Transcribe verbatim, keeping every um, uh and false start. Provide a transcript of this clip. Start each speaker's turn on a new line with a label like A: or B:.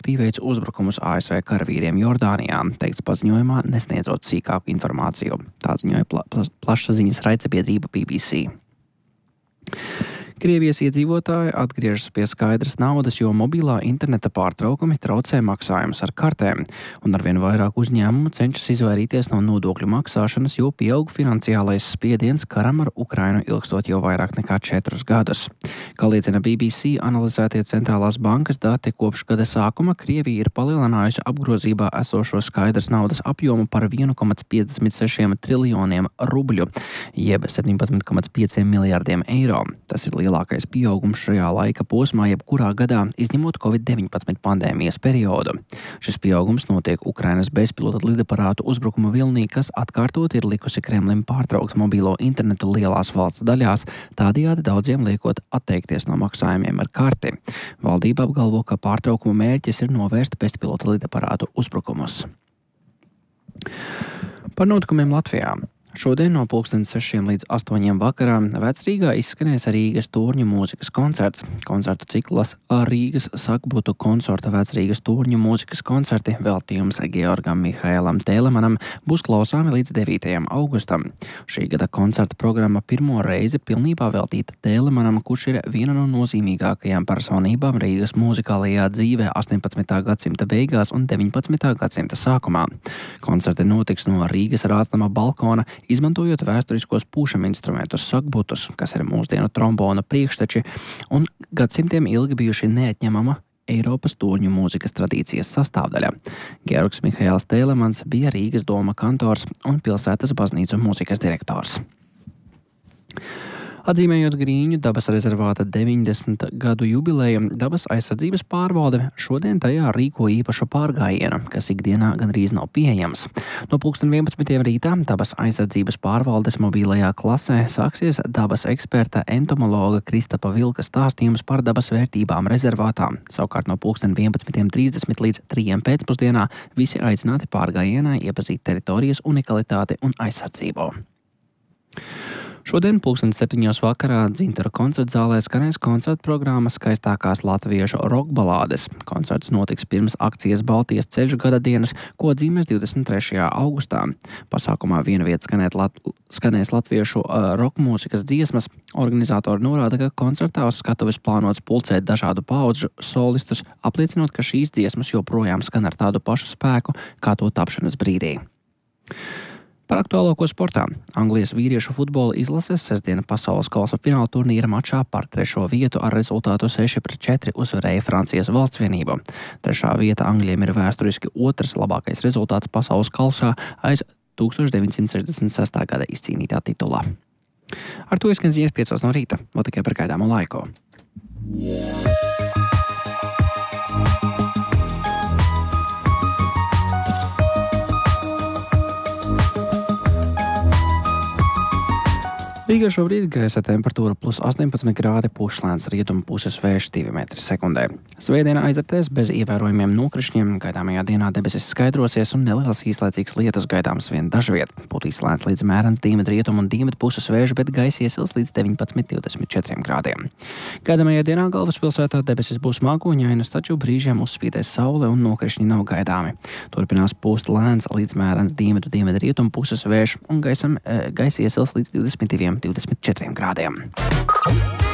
A: aktīvi veic uzbrukumus A S V karavīriem Jordānijā, teikts paziņojumā, nesniedzot sīkāku informāciju. Tā ziņoja pla pla plašsaziņas raidsabiedrība B B C. Krievijas iedzīvotāji atgriežas pie skaidras naudas, jo mobilā interneta pārtraukumi traucē maksājumus ar kartēm, un arvien vairāk uzņēmumu cenšas izvairīties no nodokļu maksāšanas, jo pieaug finansiālais spiediens karam ar Ukrainu ilgstot jau vairāk nekā četrus gadus. Kā liecina B B C analizētie centrālās bankas dati, kopš gada sākuma Krievija ir palielinājusi apgrozībā esošo skaidras naudas apjomu par viens komats piecdesmit seši triljoniem rubļu, jeb septiņpadsmit komats pieci miljārdiem eiro. Tas ir lielākais pieaugums šajā laika posmā jebkurā gadā, izņemot Covid deviņpadsmit pandēmijas periodu. Šis pieaugums notiek Ukrainas bezpilota lidaparātu uzbrukuma vilnī, kas atkārtot ir likusi Kremlim pārtraukt mobilo internetu lielās valsts daļās, tādējādi daudziem liekot atteikties no maksājumiem ar karti. Valdība apgalvo, ka pārtraukuma mērķis ir novērst bezpilota lidaparātu uzbrukumus. Par notikumiem Latvijā. Šodien no pulkstens sešiem līdz astoņiem vakarā Vecrīgā izskanēs Rīgas Torņu mūzikas koncerts. Koncertu cikls Rīgas Sakbutu konsorta Vecrīgas Torņu mūzikas koncerti veltījums Georgam Mihailam Tēlemanam būs klausāmi līdz devītajam augustam. Šī gada koncerta programma pirmo reizi pilnībā veltīta Tēlemanam, kurš ir viena no nozīmīgākajām personībām Rīgas mūzikālajā dzīvē astoņpadsmitā gadsimta beigās un deviņpadsmitā gadsimta sākumā. Koncerti notiks no Rīgas Rāznama balkona, izmantojot vēsturiskos pūšam instrumentus sakbutus, kas ir mūsdienu trombona priekšteči un gadsimtiem ilgi bijuši neatņemama Eiropas torņu mūzikas tradīcijas sastāvdaļa. Georgs Mihails Tēlemans bija Rīgas doma kantors un pilsētas baznīcu mūzikas direktors. Atzīmējot Grīņu dabas rezervāta deviņdesmit gadu jubileju, dabas aizsardzības pārvalde šodien tajā rīko īpašu pārgājienu, kas ikdienā gandrīz nav pieejams. No pulksten vienpadsmitiem rītā dabas aizsardzības pārvaldes mobilajā klasē sāksies dabas eksperta entomologa Kristapa Vilka stāstījums par dabas vērtībām rezervātā. Savukārt no pulksten vienpadsmitiem trīsdesmit līdz trijiem pēcpusdienā visi aicināti pārgājienā iepazīt teritorijas unikalitāti un aizsardzību. Šodien pulksten septiņos vakarā Dzintara koncertzālē skanēs koncerta programma Skaistākās latviešu rokbalādes. Koncerts notiks pirms akcijas Baltijas ceļš gada dienas, ko atzīmēs divdesmit trešajā augustā. Pasākumā vienu vietu skanēt lat, skanēs latviešu uh, rokmūzikas dziesmas. Organizatori norāda, ka koncertā uz skatuves plānots pulcēt dažādu paudžu solistus, apliecinot, ka šīs dziesmas joprojām skan ar tādu pašu spēku, kā to tapšanas brīdī. Par aktuālo ko sportā. Anglijas vīriešu futbola izlases sestdiena pasaules kausa fināla turnīra mačā par trešo vietu ar rezultātu seši pret četri uzvarēja Francijas valsts vienību. Trešā vieta Angļiem ir vēsturiski otrs labākais rezultāts pasaules kausā aiz tūkstoš deviņsimt sešdesmit sestā gada izcīnītā titulā. Ar to izskan ziņas piecos no rīta, vēl tikai par gaidāmo laiku. Rīgā šobrīd gaisa temperatūra plus astoņpadsmit grādi, pūš lēns rietumu puses vējš divi metri sekundē. Svētdiena aizvērtēs bez ievērojumiem nokrišņiem, gaidāmajā dienā debesis skaidrosies un neliels īslaicīgs lietus gaidāms vien dažviet. Pūtīs lēns līdz mērens dienvidu rietumu un dienvidu puses vējš, bet gaisa iesils līdz deviņpadsmit līdz divdesmit četriem grādiem. Gaidāmajā dienā galvaspilsētā debesis būs mākoņainas, taču brīžiem uzspīdēs saule un nokrišņi nav gaidāmi. Turpinās pūst lēns līdz mērens dienvidu dienvidu rietumu puses vējš un gaisam, gaisa iesils līdz divdesmit diviem līdz divdesmit četriem grādiem.